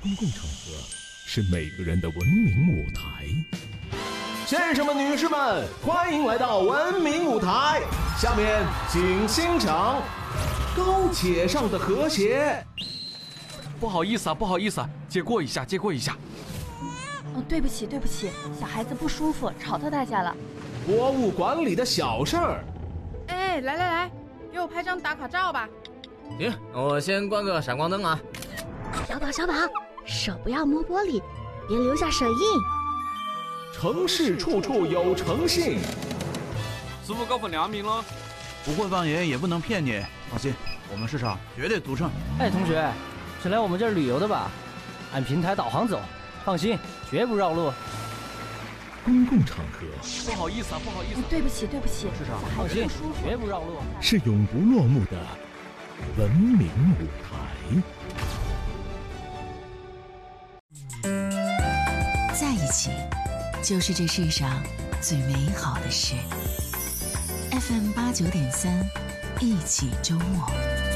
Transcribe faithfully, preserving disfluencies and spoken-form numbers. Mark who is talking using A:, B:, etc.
A: 公共场合是每个人的文明舞台。先生们、女士们，欢迎来到文明舞台。下面请欣赏高且上的和谐。
B: 不好意思啊，不好意思啊，借过一下，借过一下。
C: 哦，对不起，对不起，小孩子不舒服，吵到大家了。
A: 博物馆里的小事儿。
D: 哎，来来来，给我拍张打卡照吧。
E: 行，我先关个闪光灯啊。
F: 小宝，小宝，手不要摸玻璃，别留下手印。
A: 城市处处有诚信。
B: 师傅高分良民了，
G: 不会放盐也不能骗你。放心，我们市场绝对独胜。
H: 哎，同学，是来我们这儿旅游的吧？按平台导航走，放心，绝不绕路。
A: 公共场合，
B: 不好意思啊，不好意思、啊
C: 哦。对不起，对不起，
H: 市场放心，绝不绕路。
A: 是永不落幕的文明舞台。
I: 在一起，就是这世上最美好的事。F M 八九点三，一起周末。